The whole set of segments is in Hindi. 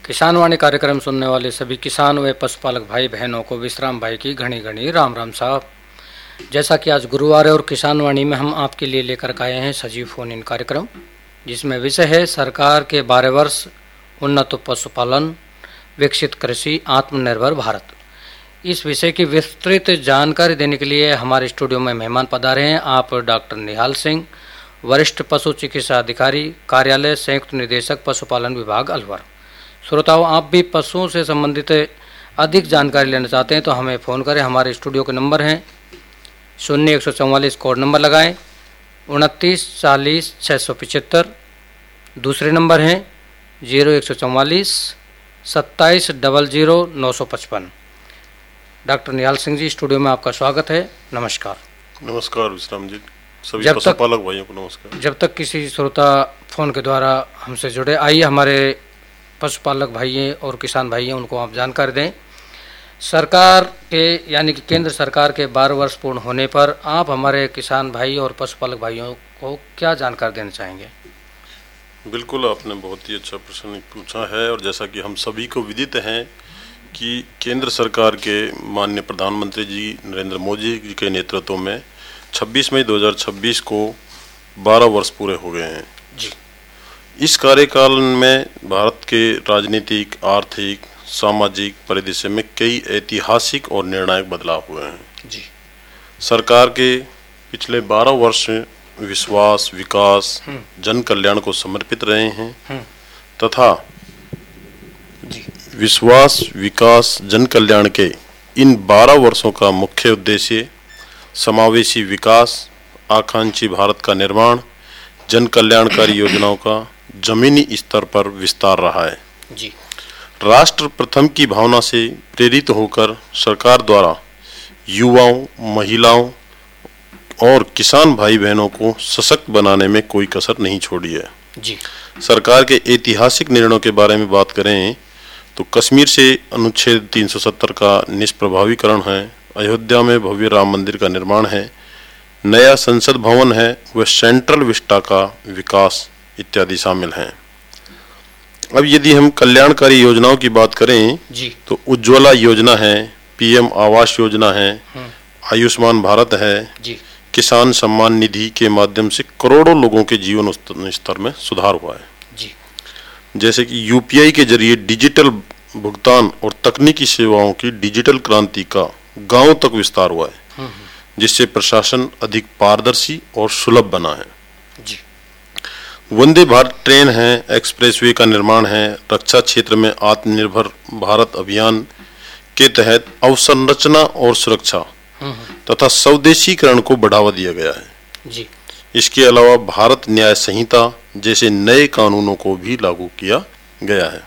किसान वाणी कार्यक्रम सुनने वाले सभी किसान व पशुपालक भाई बहनों को विश्राम भाई की घनी घनी राम राम साहब। जैसा कि आज गुरुवार है और किसान वाणी में हम आपके लिए लेकर आए हैं सजीव फोन इन कार्यक्रम, जिसमें विषय है सरकार के 12 वर्ष उन्नत पशुपालन विकसित कृषि आत्मनिर्भर भारत। इस विषय की विस्तृत जानकारी देने के लिए हमारे स्टूडियो में मेहमान पधारे हैं आप डॉक्टर निहाल सिंह, वरिष्ठ पशु चिकित्सा अधिकारी, कार्यालय संयुक्त निदेशक पशुपालन विभाग अलवर। श्रोताओं, आप भी पशुओं से संबंधित अधिक जानकारी लेना चाहते हैं तो हमें फ़ोन करें। हमारे स्टूडियो के नंबर हैं 0144 कोड नंबर लगाएं 29 40 675। दूसरे नंबर हैं 0144 27 00 955। डॉक्टर निहाल सिंह जी, स्टूडियो में आपका स्वागत है। नमस्कार। नमस्कार विश्राम जी, सभी पशुपालक भाइयों को नमस्कार। जब तक किसी श्रोता फ़ोन के द्वारा हमसे जुड़े, आइए हमारे पशुपालक भाई और किसान भाई हैं उनको आप जानकारी दें। सरकार के यानी कि केंद्र सरकार के 12 वर्ष पूर्ण होने पर आप हमारे किसान भाई और पशुपालक भाइयों को क्या जानकारी देना चाहेंगे? बिल्कुल, आपने बहुत ही अच्छा प्रश्न पूछा है और जैसा कि हम सभी को विदित हैं कि केंद्र सरकार के माननीय प्रधानमंत्री जी नरेंद्र मोदी जी के नेतृत्व में 26 मई 2026 को 12 वर्ष पूरे हो गए हैं जी। इस कार्यकाल में भारत के राजनीतिक, आर्थिक, सामाजिक परिदृश्य में कई ऐतिहासिक और निर्णायक बदलाव हुए हैं जी। सरकार के पिछले 12 वर्ष विश्वास, विकास, जन कल्याण को समर्पित रहे हैं तथा विश्वास, विकास, जन कल्याण के इन 12 वर्षों का मुख्य उद्देश्य समावेशी विकास, आकांक्षी भारत का निर्माण, जन कल्याणकारी योजनाओं का जमीनी स्तर पर विस्तार रहा है जी। राष्ट्र प्रथम की भावना से प्रेरित होकर सरकार द्वारा युवाओं, महिलाओं और किसान भाई बहनों को सशक्त बनाने में कोई कसर नहीं छोड़ी है जी। सरकार के ऐतिहासिक निर्णयों के बारे में बात करें तो कश्मीर से अनुच्छेद 370 का निष्प्रभावीकरण है, अयोध्या में भव्य राम मंदिर का निर्माण है, नया संसद भवन है व सेंट्रल विस्टा का विकास इत्यादि शामिल हैं। अब यदि हम कल्याणकारी योजनाओं की बात करें जी तो उज्ज्वला योजना है, पीएम आवास योजना है, आयुष्मान भारत है जी। किसान सम्मान निधि के माध्यम से करोड़ों लोगों के जीवन स्तर में सुधार हुआ है जी। जैसे कि यूपीआई के जरिए डिजिटल भुगतान और तकनीकी सेवाओं की डिजिटल क्रांति का गांव तक विस्तार हुआ है जिससे प्रशासन अधिक पारदर्शी और सुलभ बना है जी। वंदे भारत ट्रेन है, एक्सप्रेसवे का निर्माण है, रक्षा क्षेत्र में आत्मनिर्भर भारत अभियान के तहत अवसंरचना और सुरक्षा तथा स्वदेशीकरण को बढ़ावा दिया गया है जी। इसके अलावा भारत न्याय संहिता जैसे नए कानूनों को भी लागू किया गया है।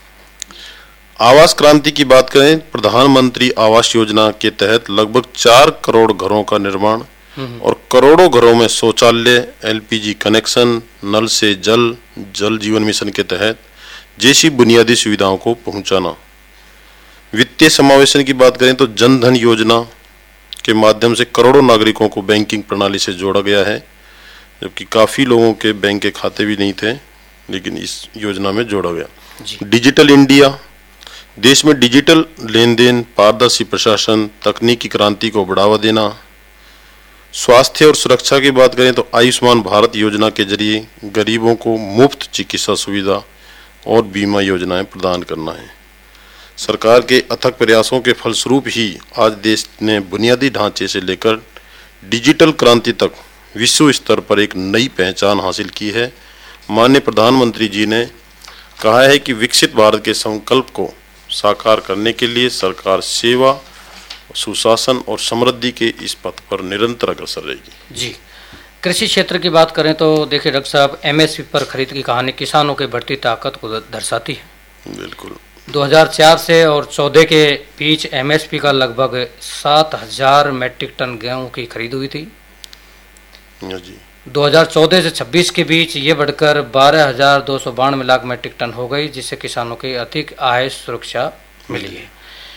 आवास क्रांति की बात करें, प्रधानमंत्री आवास योजना के तहत लगभग 4 करोड़ घरों का निर्माण और करोड़ों घरों में शौचालय, एलपीजी कनेक्शन, नल से जल, जल जीवन मिशन के तहत जैसी बुनियादी सुविधाओं को पहुंचाना। वित्तीय समावेशन की बात करें तो जन धन योजना के माध्यम से करोड़ों नागरिकों को बैंकिंग प्रणाली से जोड़ा गया है, जबकि काफी लोगों के बैंक के खाते भी नहीं थे लेकिन इस योजना में जोड़ा गया। डिजिटल इंडिया, देश में डिजिटल लेन देन, पारदर्शी प्रशासन, तकनीकी क्रांति को बढ़ावा देना। स्वास्थ्य और सुरक्षा की बात करें तो आयुष्मान भारत योजना के जरिए गरीबों को मुफ्त चिकित्सा सुविधा और बीमा योजनाएं प्रदान करना है। सरकार के अथक प्रयासों के फलस्वरूप ही आज देश ने बुनियादी ढांचे से लेकर डिजिटल क्रांति तक विश्व स्तर पर एक नई पहचान हासिल की है। माननीय प्रधानमंत्री जी ने कहा है कि विकसित भारत के संकल्प को साकार करने के लिए सरकार सेवा, सुशासन और समृद्धि के इस पथ पर निरंतर अग्रसर रहेगी जी। कृषि क्षेत्र की बात करें तो देखिए डॉक्टर साहब, एमएसपी पर खरीद की कहानी किसानों की बढ़ती ताकत को दर्शाती है। बिल्कुल। 2004 से और 14 के बीच एमएसपी का लगभग 7,000 मैट्रिक टन गेहूं की खरीद हुई थी जी। 2014 से 26 के बीच ये बढ़कर 12,292 लाख मैट्रिक टन हो गई, जिससे किसानों की अधिक आय सुरक्षा मिली है।